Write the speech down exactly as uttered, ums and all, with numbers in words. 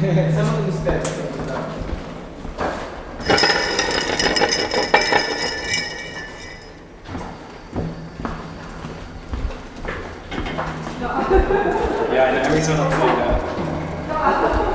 Some of them spit. Yeah, I know, every time I find out.